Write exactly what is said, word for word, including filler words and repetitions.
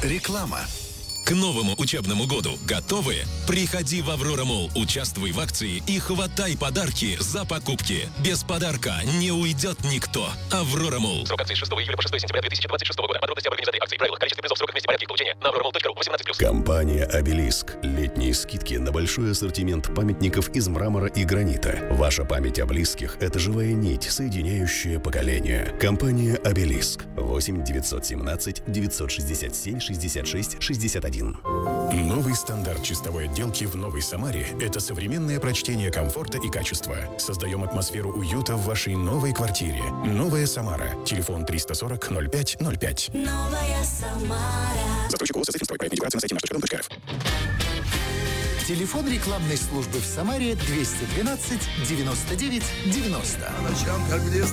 Реклама. К новому учебному году готовы? Приходи в Аврора Молл, участвуй в акции и хватай подарки за покупки. Без подарка не уйдет никто. Аврора Молл. Срок акции с шестого июля по шестое сентября две тысячи двадцать шестого года. Подробности об организации акции, правила, количество призов, сроках, месте, порядке их получения на аврора молл точка ру. восемнадцать плюс. Компания «Обелиск». Летние скидки на большой ассортимент памятников из мрамора и гранита. Ваша память о близких – это живая нить, соединяющая поколения. Компания «Обелиск». восемь девятьсот семнадцать девятьсот шестьдесят семь шестьдесят шесть шестьдесят один. Новый стандарт чистовой отделки в Новой Самаре – это современное прочтение комфорта и качества. Создаем атмосферу уюта в вашей новой квартире. Новая Самара. Телефон триста сорок ноль пять ноль пять. Новая Самара. Застройщик ООО «Соцстройстрой». Проект интеграции на сайте наш точка ком точка эр эф. Телефон рекламной службы в Самаре двести двенадцать девяносто девять девяносто. По ночам, как в детстве.